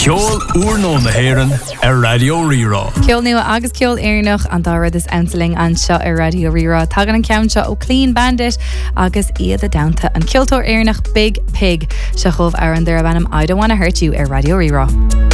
Ceol uair na hÉireann ar Radio Rirá. Ceol nua agus ceol éireannach an dárad is ansaling anseo ar Radio Rirá. Tagan an ceann seo ó Clean Bandit agus iad a downta an ceoltóir éireannach Big Pig. Se chomh ar an dura bhanam I Don't Wanna Hurt You ar Radio Rirá.